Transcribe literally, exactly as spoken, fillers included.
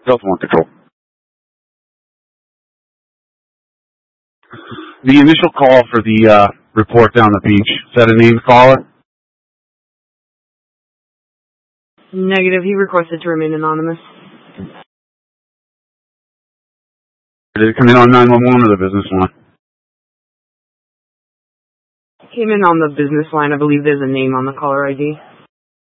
Delta one Control. The initial call for the uh, report down the beach, is that a named caller? Negative. He requested to remain anonymous. Did it come in on nine one one or the business line? Came in on the business line. I believe there's a name on the caller I D.